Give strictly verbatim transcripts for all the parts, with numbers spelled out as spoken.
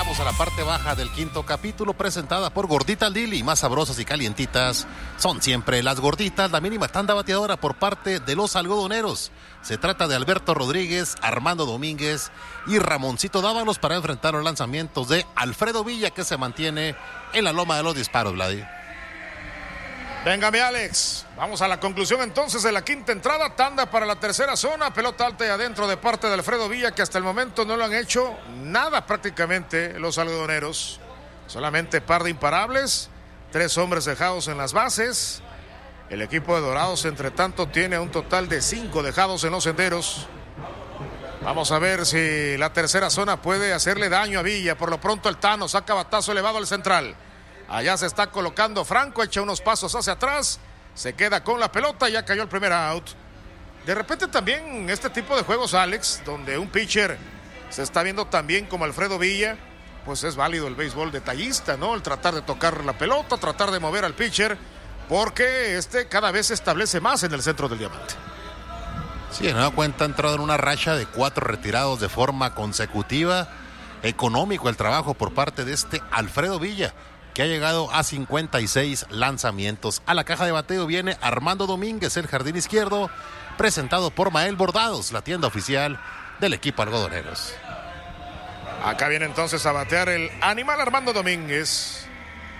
Llegamos a la parte baja del quinto capítulo, presentada por Gorditas Lili, más sabrosas y calientitas. Son siempre las gorditas, la mínima tanda bateadora por parte de los algodoneros. Se trata de Alberto Rodríguez, Armando Domínguez y Ramoncito Dávalos para enfrentar los lanzamientos de Alfredo Villa, que se mantiene en la loma de los disparos, Vladi. Venga, mi Alex, vamos a la conclusión entonces de la quinta entrada, tanda para la tercera zona, pelota alta y adentro de parte de Alfredo Villa, que hasta el momento no lo han hecho nada prácticamente los algodoneros, solamente par de imparables, tres hombres dejados en las bases. El equipo de Dorados, entre tanto, tiene un total de cinco dejados en los senderos. Vamos a ver si la tercera zona puede hacerle daño a Villa. Por lo pronto el Tano saca batazo elevado al central. Allá se está colocando Franco, echa unos pasos hacia atrás, se queda con la pelota, ya cayó el primer out. De repente también este tipo de juegos, Alex, donde un pitcher se está viendo también como Alfredo Villa, pues es válido el béisbol detallista, ¿no? El tratar de tocar la pelota, tratar de mover al pitcher, porque este cada vez se establece más en el centro del diamante. Sí, de nueva cuenta ha entrado en una racha de cuatro retirados de forma consecutiva. Económico el trabajo por parte de este Alfredo Villa, que ha llegado a cincuenta y seis lanzamientos. A la caja de bateo viene Armando Domínguez, el jardín izquierdo, presentado por Mael Bordados, la tienda oficial del equipo algodoneros. Acá viene entonces a batear el animal Armando Domínguez,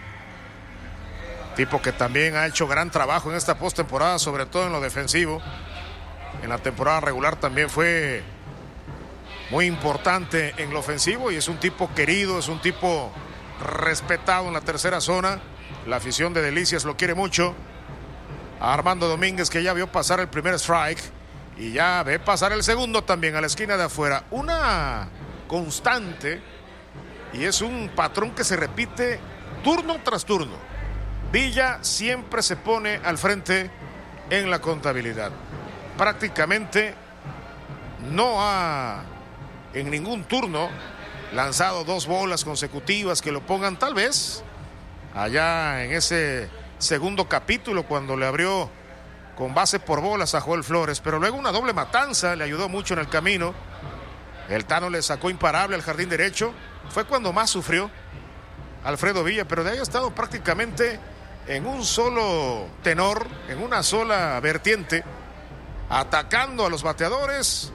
tipo que también ha hecho gran trabajo en esta postemporada, sobre todo en lo defensivo. En la temporada regular también fue muy importante en lo ofensivo y es un tipo querido, es un tipo respetado en la tercera zona. La afición de Delicias lo quiere mucho. A Armando Domínguez, que ya vio pasar el primer strike y ya ve pasar el segundo también a la esquina de afuera. Una constante y es un patrón que se repite turno tras turno. Villa siempre se pone al frente en la contabilidad. Prácticamente no ha en ningún turno lanzado dos bolas consecutivas que lo pongan, tal vez allá en ese segundo capítulo cuando le abrió con base por bolas a Joel Flores, pero luego una doble matanza le ayudó mucho en el camino. El Tano le sacó imparable al jardín derecho, fue cuando más sufrió Alfredo Villa, pero de ahí ha estado prácticamente en un solo tenor, en una sola vertiente, atacando a los bateadores.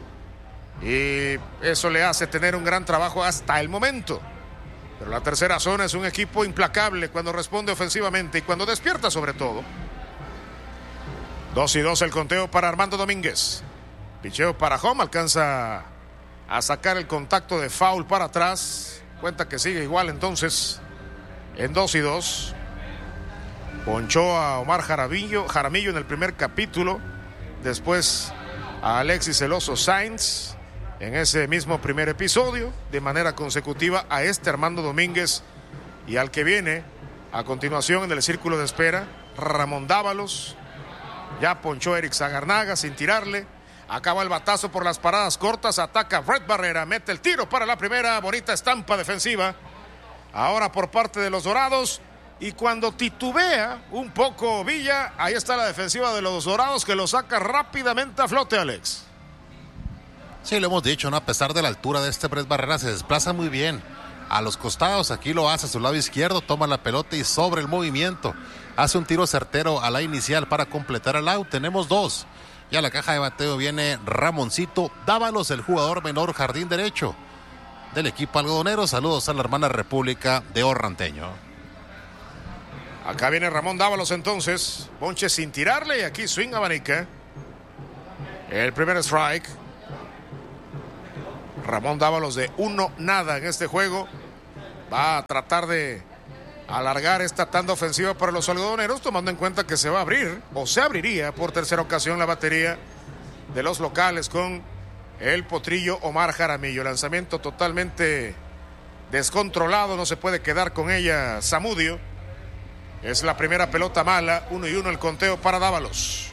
Y eso le hace tener un gran trabajo hasta el momento. Pero la tercera zona es un equipo implacable cuando responde ofensivamente y cuando despierta sobre todo. Dos y dos el conteo para Armando Domínguez. Picheo para home, alcanza a sacar el contacto de foul para atrás. Cuenta que sigue igual entonces en dos y dos. Ponchó a Omar Jaramillo, Jaramillo en el primer capítulo. Después a Alexis Celoso Sainz en ese mismo primer episodio, de manera consecutiva a este Armando Domínguez y al que viene a continuación en el círculo de espera, Ramón Dávalos. Ya ponchó Eric Zagarnaga sin tirarle, acaba el batazo por las paradas cortas, ataca Brett Barrera, mete el tiro para la primera, bonita estampa defensiva, ahora por parte de los Dorados, y cuando titubea un poco Villa, ahí está la defensiva de los Dorados que lo saca rápidamente a flote, Alex. Sí, lo hemos dicho, ¿no? A pesar de la altura de este Brett Barrera, se desplaza muy bien a los costados. Aquí lo hace a su lado izquierdo, toma la pelota y sobre el movimiento hace un tiro certero a la inicial para completar el out. Tenemos dos. Y a la caja de bateo viene Ramoncito Dávalos, el jugador menor jardín derecho del equipo algodonero. Saludos a la hermana República de Orranteño. Acá viene Ramón Dávalos entonces. Ponche sin tirarle y aquí swing abanica. El primer strike. Ramón Dávalos de uno nada en este juego. Va a tratar de alargar esta tanda ofensiva para los algodoneros, tomando en cuenta que se va a abrir, o se abriría por tercera ocasión la batería de los locales con el potrillo Omar Jaramillo. Lanzamiento totalmente descontrolado, no se puede quedar con ella Zamudio. Es la primera pelota mala, uno y uno el conteo para Dávalos.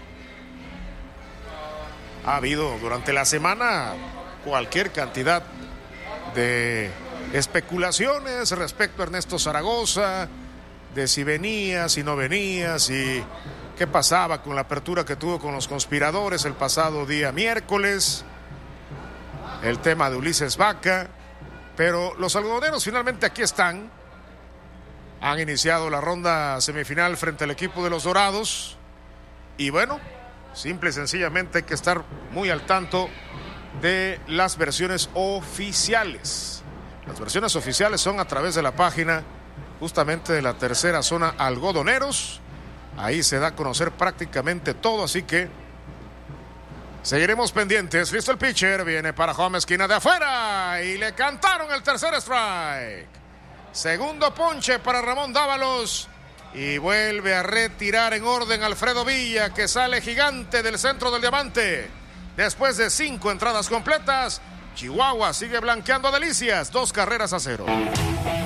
Ha habido durante la semana cualquier cantidad de especulaciones respecto a Ernesto Zaragoza, de si venía, si no venía, si qué pasaba con la apertura que tuvo con los conspiradores el pasado día miércoles, el tema de Ulises Vaca, Pero los algodoneros finalmente aquí están. Han iniciado la ronda semifinal frente al equipo de los Dorados. Y bueno, simple y sencillamente hay que estar muy al tanto de las versiones oficiales. Las versiones oficiales son a través de la página justamente de la tercera zona Algodoneros. Ahí se da a conocer prácticamente todo, así que seguiremos pendientes. Listo el pitcher, viene para home, esquina de afuera, y le cantaron el tercer strike. Segundo ponche para Ramón Dávalos, y vuelve a retirar en orden Alfredo Villa, que sale gigante del centro del diamante. Después de cinco entradas completas, Chihuahua sigue blanqueando delicias, dos carreras a cero.